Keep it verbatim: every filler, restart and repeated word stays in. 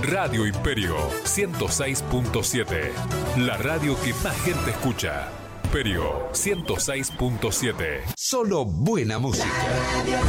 Radio Imperio ciento seis punto siete. La radio que más gente escucha. Imperio ciento seis punto siete. Solo buena música.